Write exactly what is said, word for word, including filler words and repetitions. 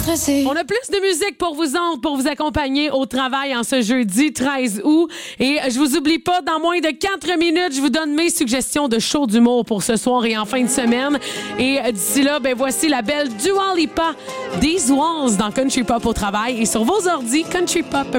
stressé. On a plus de musique pour vous autres, pour vous accompagner au travail en ce jeudi treize août. Et je vous oublie pas, dans moins de quatre minutes, je vous donne mes suggestions de show d'humour pour ce soir et en fin de semaine. Et d'ici là, ben voici la belle Dua Lipa, These Walls dans Country Pop au travail et sur vos ordis, Country Pop.